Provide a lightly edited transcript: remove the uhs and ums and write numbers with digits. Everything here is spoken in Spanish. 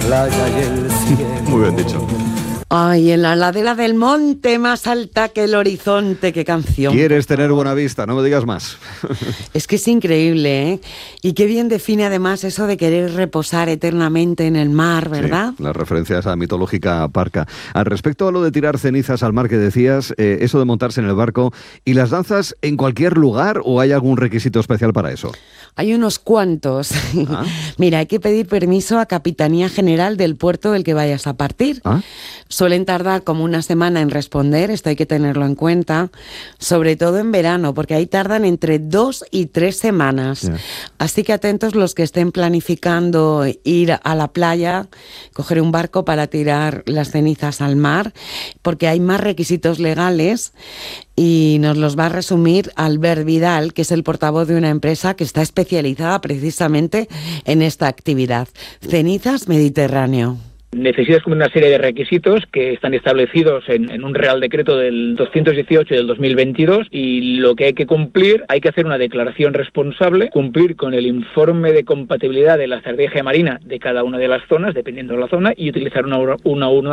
playa y el cielo. Muy bien dicho. Ay, en la ladera del monte más alta que el horizonte, qué canción. ¿Quieres tener buena vista? No me digas más. Es que es increíble, ¿eh? Y qué bien define además eso de querer reposar eternamente en el mar, ¿verdad? Sí, la referencia a esa mitológica parca. Al respecto a lo de tirar cenizas al mar que decías, eso de montarse en el barco, ¿y las danzas en cualquier lugar o hay algún requisito especial para eso? Hay unos cuantos. ¿Ah? Mira, hay que pedir permiso a Capitanía General del puerto del que vayas a partir. ¿Ah? Suelen tardar como una semana en responder, esto hay que tenerlo en cuenta, sobre todo en verano, porque ahí tardan entre 2 y 3 semanas. Yeah. Así que atentos los que estén planificando ir a la playa, coger un barco para tirar las cenizas al mar, porque hay más requisitos legales y nos los va a resumir Albert Vidal, que es el portavoz de una empresa que está especializada precisamente en esta actividad. Cenizas Mediterráneo. Necesitas cumplir una serie de requisitos que están establecidos en un Real Decreto del 218 del 2022 y lo que hay que cumplir, hay que hacer una declaración responsable, cumplir con el informe de compatibilidad de la estrategia marina de cada una de las zonas, dependiendo de la zona, y utilizar una